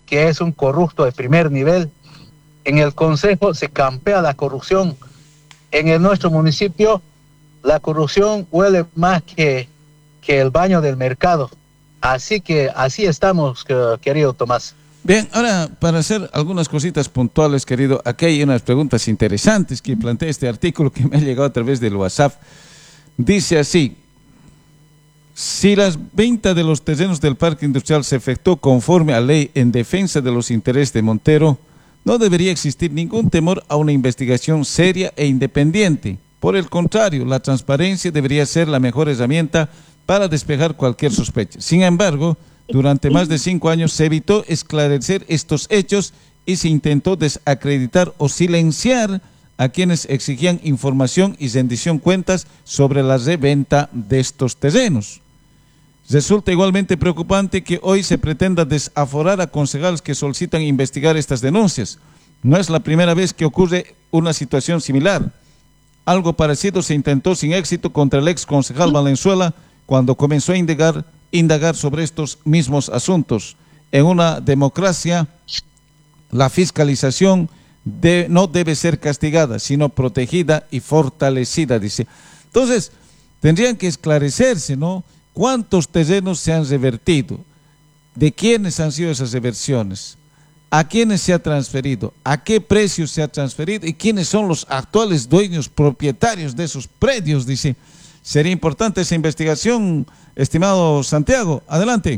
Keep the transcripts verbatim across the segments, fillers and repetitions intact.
que es un corrupto de primer nivel. En el consejo se campea la corrupción. En el, nuestro municipio la corrupción huele más que, que el baño del mercado. Así que así estamos, querido Tomás. Bien, ahora para hacer algunas cositas puntuales, querido, aquí hay unas preguntas interesantes que plantea este artículo que me ha llegado a través del WhatsApp. Dice así: si la venta de los terrenos del parque industrial se efectuó conforme a ley en defensa de los intereses de Montero, no debería existir ningún temor a una investigación seria e independiente. Por el contrario, la transparencia debería ser la mejor herramienta para despejar cualquier sospecha. Sin embargo, durante más de cinco años se evitó esclarecer estos hechos y se intentó desacreditar o silenciar a quienes exigían información y rendición cuentas sobre la reventa de estos terrenos. Resulta igualmente preocupante que hoy se pretenda desaforar a concejales que solicitan investigar estas denuncias. No es la primera vez que ocurre una situación similar. Algo parecido se intentó sin éxito contra el ex concejal Valenzuela cuando comenzó a indagar, indagar sobre estos mismos asuntos. En una democracia, la fiscalización de, no debe ser castigada, sino protegida y fortalecida, dice. Entonces, tendrían que esclarecerse, ¿no? ¿Cuántos terrenos se han revertido? ¿De quiénes han sido esas reversiones? ¿A quiénes se ha transferido? ¿A qué precio se ha transferido? ¿Y quiénes son los actuales dueños, propietarios de esos predios? Dice, sería importante esa investigación, estimado Santiago. Adelante.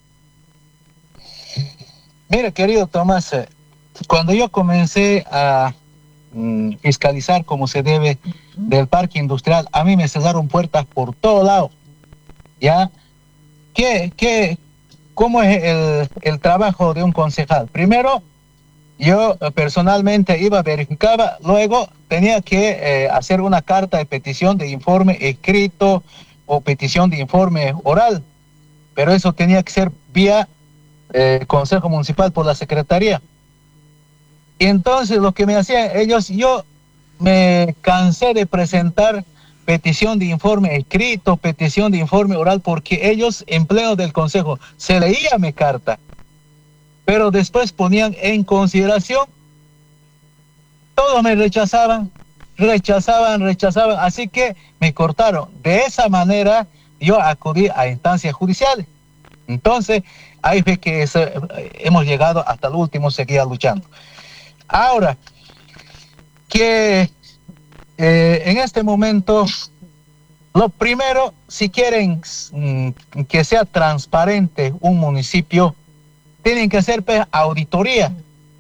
Mire, querido Tomás, cuando yo comencé a mm, fiscalizar como se debe del parque industrial, a mí me cerraron puertas por todo lado. ¿Ya? ¿Qué, qué, ¿Cómo es el, el trabajo de un concejal? Primero, yo personalmente iba, verificaba, luego tenía que eh, hacer una carta de petición de informe escrito o petición de informe oral, pero eso tenía que ser vía eh, Consejo Municipal por la Secretaría. Y entonces lo que me hacían ellos, yo me cansé de presentar petición de informe escrito, petición de informe oral, porque ellos, empleados del consejo, se leía mi carta, pero después ponían en consideración, todos me rechazaban, rechazaban, rechazaban, así que me cortaron. De esa manera yo acudí a instancias judiciales. Entonces, ahí fue que ese, hemos llegado hasta el último, seguía luchando. Ahora, que Eh, en este momento, lo primero, si quieren mm, que sea transparente un municipio, tienen que hacer pues, auditoría.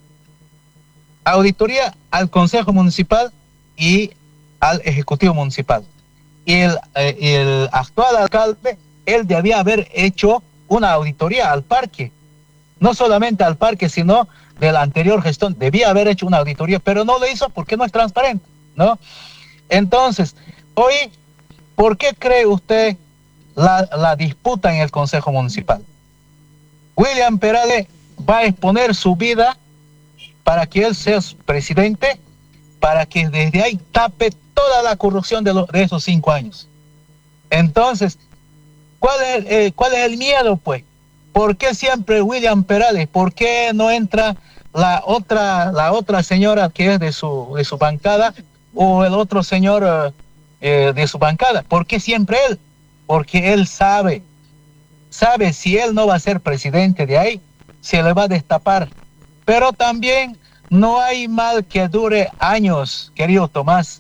Auditoría al Consejo Municipal y al Ejecutivo Municipal. Y el, eh, el actual alcalde, él debía haber hecho una auditoría al parque. No solamente al parque, sino de la anterior gestión. Debía haber hecho una auditoría, pero no lo hizo porque no es transparente, ¿no? Entonces, hoy, ¿por qué cree usted la, la disputa en el Consejo Municipal? William Perales va a exponer su vida para que él sea presidente, para que desde ahí tape toda la corrupción de, lo, de esos cinco años. Entonces, ¿cuál es, eh, ¿cuál es el miedo, pues? ¿Por qué siempre William Perales? ¿Por qué no entra la otra, la otra señora que es de su, de su bancada, o el otro señor eh, de su bancada? ¿Por qué siempre él? Porque él sabe, sabe si él no va a ser presidente de ahí, se le va a destapar. Pero también no hay mal que dure años, querido Tomás.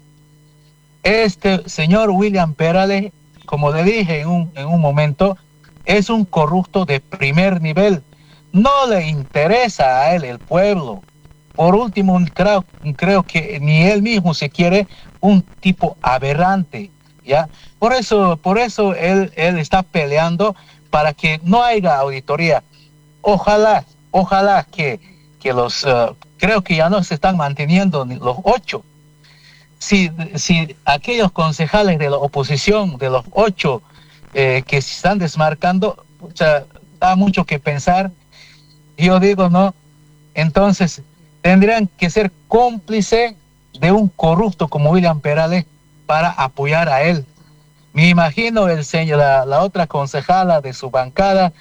Este señor William Perales, como le dije en un, en un momento, es un corrupto de primer nivel. No le interesa a él el pueblo. Por último, creo, creo que ni él mismo se quiere, un tipo aberrante, ¿ya? Por eso, por eso él, él está peleando para que no haya auditoría. Ojalá, ojalá que, que los, uh, creo que ya no se están manteniendo ni los ocho. Si, si aquellos concejales de la oposición, de los ocho eh, que se están desmarcando, o sea, da mucho que pensar. Yo digo, no, entonces tendrían que ser cómplices de un corrupto como William Perales para apoyar a él. Me imagino el señor, la, la otra concejala de su bancada,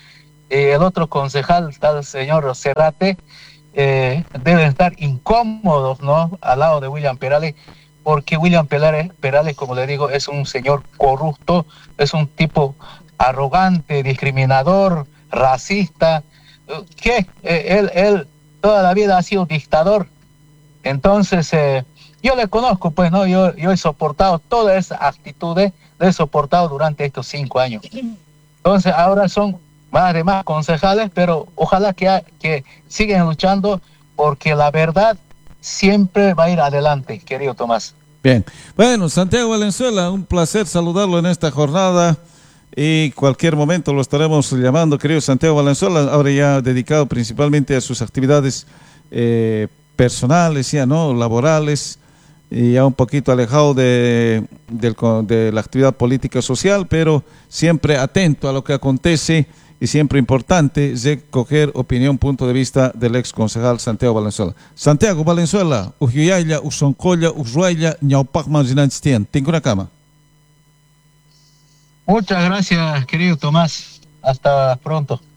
eh, el otro concejal, tal señor Cerrate, eh, deben estar incómodos, ¿no? Al lado de William Perales, porque William Perales, Perales, como le digo, es un señor corrupto, es un tipo arrogante, discriminador, racista, que eh, él, él toda la vida ha sido dictador. Entonces, eh, yo le conozco, pues, ¿no? Yo, yo he soportado todas esas actitudes, le he soportado durante estos cinco años. Entonces, ahora son más de más concejales, pero ojalá que, que sigan luchando, porque la verdad siempre va a ir adelante, querido Tomás. Bien, bueno, Santiago Valenzuela, un placer saludarlo en esta jornada y cualquier momento lo estaremos llamando, querido Santiago Valenzuela, ahora ya dedicado principalmente a sus actividades eh, personales, ya no, laborales, y ya un poquito alejado de, del, de la actividad política social, pero siempre atento a lo que acontece y siempre importante recoger opinión, punto de vista del ex concejal Santiago Valenzuela. Santiago Valenzuela, Ujuyaya, Usoncoya, Ushuaya, Ñaupagma, Zinanstien. Tengo una cama. Muchas gracias, querido Tomás. Hasta pronto.